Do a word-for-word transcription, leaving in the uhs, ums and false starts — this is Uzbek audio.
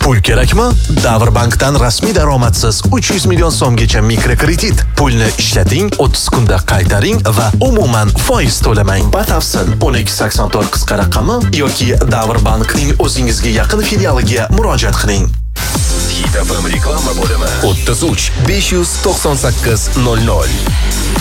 Pul kerakmi? Davrbankdan rasmiy daromadsiz uch yuz million so'mgacha mikrokredit. Pulni ishlating, o'ttiz kunda qaytaring va umuman foiz to'lamang. Batafsil o'n ikki sakson to'rt qisqa raqami yoki Davrbankning o'zingizga yaqin filialiga murojaat qiling. Hit F M reklama bo'limi o'ttiz uch besh yuz to'qson sakkiz nol nol.